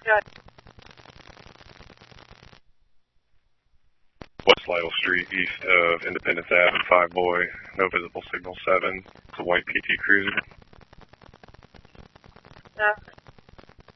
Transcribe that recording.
West Lytle Street, east of Independence Ave, 5 Boy, no visible signal 7. It's a white PT Cruiser. Yeah.